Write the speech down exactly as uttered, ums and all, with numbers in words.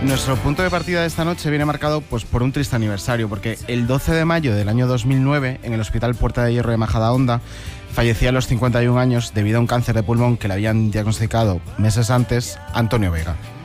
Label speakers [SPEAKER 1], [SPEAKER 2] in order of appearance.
[SPEAKER 1] Nuestro punto de partida de esta noche viene marcado pues, por un triste aniversario, porque el doce de mayo del año dos mil nueve, en el Hospital Puerta de Hierro de Majadahonda, fallecía a los cincuenta y un años debido a un cáncer de pulmón que le habían diagnosticado meses antes Antonio Vega.